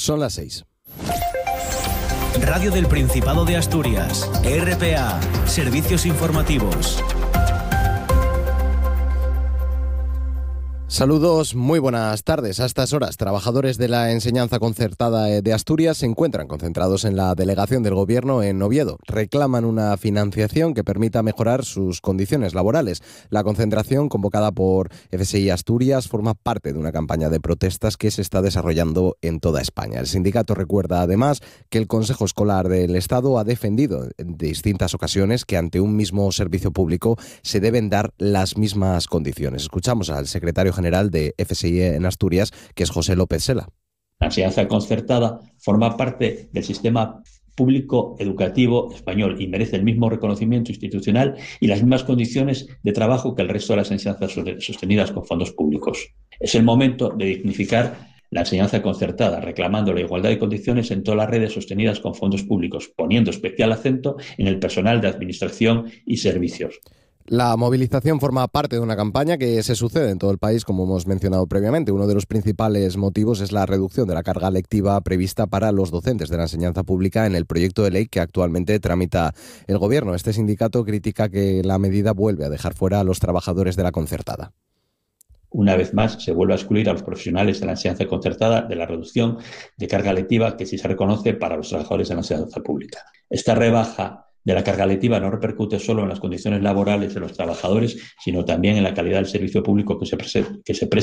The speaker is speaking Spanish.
Son las 6. Radio del Principado de Asturias, RPA, servicios informativos. Saludos, muy buenas tardes. A estas horas, trabajadores de la enseñanza concertada de Asturias se encuentran concentrados en la delegación del Gobierno en Oviedo. Reclaman una financiación que permita mejorar sus condiciones laborales. La concentración, convocada por FSI Asturias, forma parte de una campaña de protestas que se está desarrollando en toda España. El sindicato recuerda además que el Consejo Escolar del Estado ha defendido en distintas ocasiones que ante un mismo servicio público se deben dar las mismas condiciones. Escuchamos al secretario general de FSI en Asturias, que es José López Sela. La enseñanza concertada forma parte del sistema público educativo español y merece el mismo reconocimiento institucional y las mismas condiciones de trabajo que el resto de las enseñanzas sostenidas con fondos públicos. Es el momento de dignificar la enseñanza concertada, reclamando la igualdad de condiciones en todas las redes sostenidas con fondos públicos, poniendo especial acento en el personal de administración y servicios. La movilización forma parte de una campaña que se sucede en todo el país, como hemos mencionado previamente. Uno de los principales motivos es la reducción de la carga lectiva prevista para los docentes de la enseñanza pública en el proyecto de ley que actualmente tramita el Gobierno. Este sindicato critica que la medida vuelve a dejar fuera a los trabajadores de la concertada. Una vez más, se vuelve a excluir a los profesionales de la enseñanza concertada de la reducción de carga lectiva que sí se reconoce para los trabajadores de la enseñanza pública. Esta rebaja de la carga lectiva no repercute solo en las condiciones laborales de los trabajadores, sino también en la calidad del servicio público que se presta